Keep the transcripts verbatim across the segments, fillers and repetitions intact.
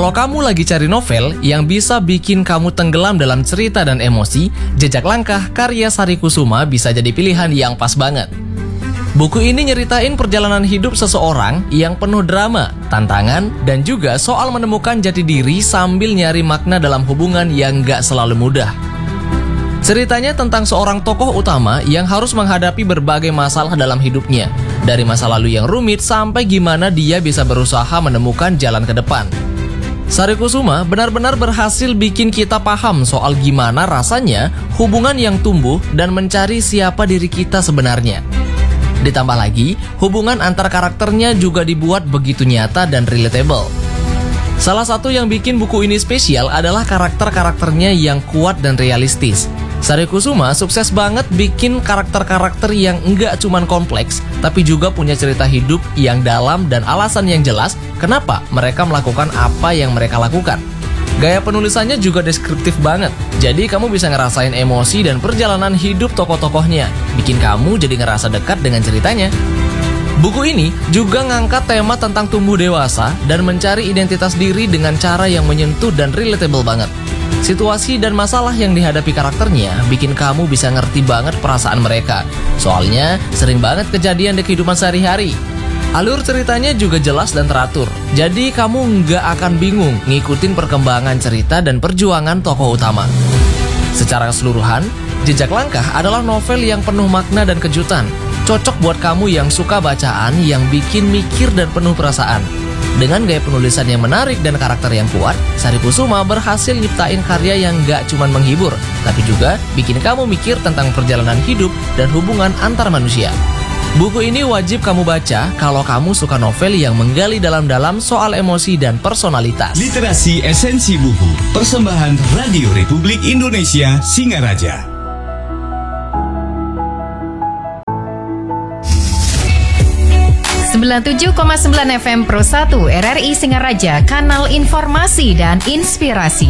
Kalau kamu lagi cari novel yang bisa bikin kamu tenggelam dalam cerita dan emosi, Jejak Langkah karya Sari Kusuma bisa jadi pilihan yang pas banget. Buku ini nyeritain perjalanan hidup seseorang yang penuh drama, tantangan, dan juga soal menemukan jati diri sambil nyari makna dalam hubungan yang gak selalu mudah. Ceritanya tentang seorang tokoh utama yang harus menghadapi berbagai masalah dalam hidupnya, dari masa lalu yang rumit sampai gimana dia bisa berusaha menemukan jalan ke depan. Sari Kusuma benar-benar berhasil bikin kita paham soal gimana rasanya hubungan yang tumbuh dan mencari siapa diri kita sebenarnya. Ditambah lagi, hubungan antar karakternya juga dibuat begitu nyata dan relatable. Salah satu yang bikin buku ini spesial adalah karakter-karakternya yang kuat dan realistis. Sari Kusuma sukses banget bikin karakter-karakter yang enggak cuman kompleks, tapi juga punya cerita hidup yang dalam dan alasan yang jelas kenapa mereka melakukan apa yang mereka lakukan. Gaya penulisannya juga deskriptif banget, jadi kamu bisa ngerasain emosi dan perjalanan hidup tokoh-tokohnya, bikin kamu jadi ngerasa dekat dengan ceritanya. Buku ini juga ngangkat tema tentang tumbuh dewasa dan mencari identitas diri dengan cara yang menyentuh dan relatable banget. Situasi dan masalah yang dihadapi karakternya bikin kamu bisa ngerti banget perasaan mereka. Soalnya sering banget kejadian di kehidupan sehari-hari. Alur ceritanya juga jelas dan teratur, jadi kamu nggak akan bingung ngikutin perkembangan cerita dan perjuangan tokoh utama. Secara keseluruhan, Jejak Langkah adalah novel yang penuh makna dan kejutan. Cocok buat kamu yang suka bacaan yang bikin mikir dan penuh perasaan. Dengan gaya penulisan yang menarik dan karakter yang kuat, Sari Kusuma berhasil nyiptain karya yang gak cuma menghibur, tapi juga bikin kamu mikir tentang perjalanan hidup dan hubungan antar manusia. Buku ini wajib kamu baca kalau kamu suka novel yang menggali dalam-dalam soal emosi dan personalitas. Literasi Esensi Buku, persembahan Radio Republik Indonesia Singaraja. sembilan puluh tujuh koma sembilan F M Pro satu R R I Singaraja, kanal informasi dan inspirasi.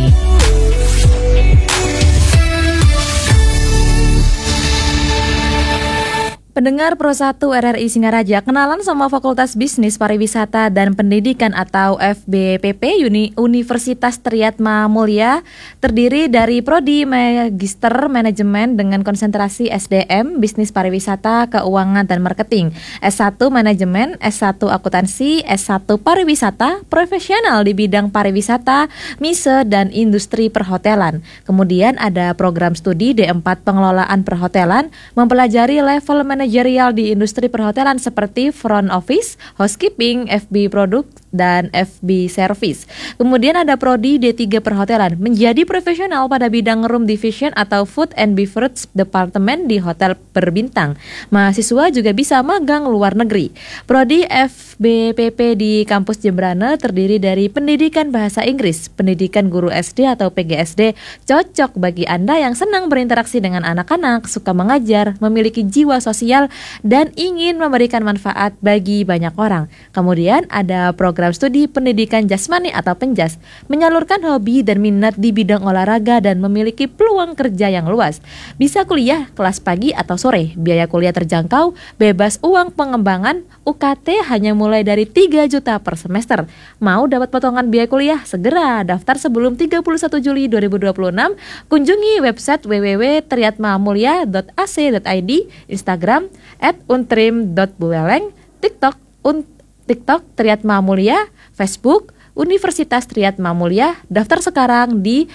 Pendengar Pro satu R R I Singaraja, kenalan sama Fakultas Bisnis Pariwisata dan Pendidikan atau F B P P Uni Universitas Triyatma Mulya, terdiri dari Prodi Magister Manajemen dengan konsentrasi S D M, Bisnis Pariwisata, Keuangan dan Marketing, S satu Manajemen, S satu Akuntansi, S satu Pariwisata, Profesional di bidang pariwisata, mise dan industri perhotelan. Kemudian ada program studi D empat Pengelolaan Perhotelan, mempelajari level manajemen manajerial di industri perhotelan seperti front office, housekeeping, F B produk, dan F B service. Kemudian ada prodi D tiga perhotelan, menjadi profesional pada bidang room division atau food and beverage department di hotel berbintang. Mahasiswa juga bisa magang luar negeri. Prodi F B P P di kampus Jembrana terdiri dari pendidikan bahasa Inggris, pendidikan guru S D atau P G S D, cocok bagi Anda yang senang berinteraksi dengan anak-anak, suka mengajar, memiliki jiwa sosial dan ingin memberikan manfaat bagi banyak orang. Kemudian ada program studi pendidikan jasmani atau penjas, menyalurkan hobi dan minat di bidang olahraga dan memiliki peluang kerja yang luas. Bisa kuliah kelas pagi atau sore, biaya kuliah terjangkau, bebas uang pengembangan, U K T hanya mulai dari tiga juta per semester. Mau dapat potongan biaya kuliah? Segera daftar sebelum tiga puluh satu Juli dua ribu dua puluh enam. Kunjungi website w w w titik triyatmamulya titik a c titik i d, Instagram at untrim dot buleleng, TikTok un, TikTok Triyatma Mulya, Facebook Universitas Triyatma Mulya. Daftar sekarang di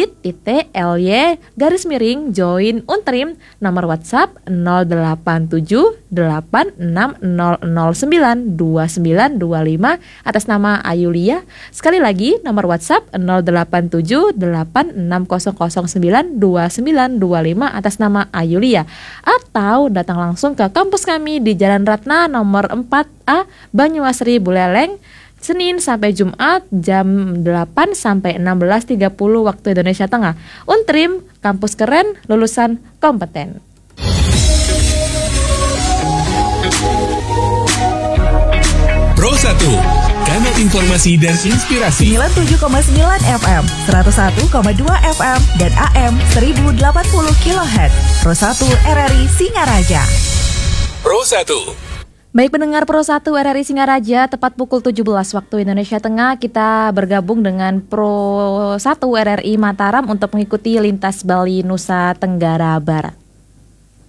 bit.ly garis miring join untrim, nomor WhatsApp nol delapan tujuh delapan enam nol nol sembilan dua sembilan dua lima atas nama Ayulia. Sekali lagi nomor WhatsApp nol delapan tujuh delapan enam nol nol sembilan dua sembilan dua lima atas nama Ayulia. Atau datang langsung ke kampus kami di Jalan Ratna nomor empat A, Banyuasri, Buleleng, Senin sampai Jumat jam delapan sampai enam belas tiga puluh waktu Indonesia Tengah. Untrim, kampus keren, lulusan kompeten. Pro satu, kanal informasi dan inspirasi. sembilan puluh tujuh koma sembilan F M, seratus satu koma dua F M, dan A M seribu delapan puluh kilohertz. Pro satu R R I Singaraja. Pro satu. Baik pendengar Pro satu R R I Singaraja, tepat pukul tujuh belas waktu Indonesia Tengah, kita bergabung dengan Pro satu R R I Mataram untuk mengikuti Lintas Bali Nusa Tenggara Barat.